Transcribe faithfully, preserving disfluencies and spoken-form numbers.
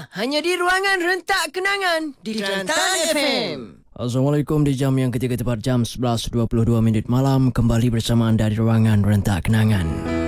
hanya di Ruangan Rentak Kenangan di Kelantan F M. Assalamualaikum, di jam yang ketiga tepat jam sebelas dua puluh dua minit malam, kembali bersama anda di Ruangan Rentak Kenangan.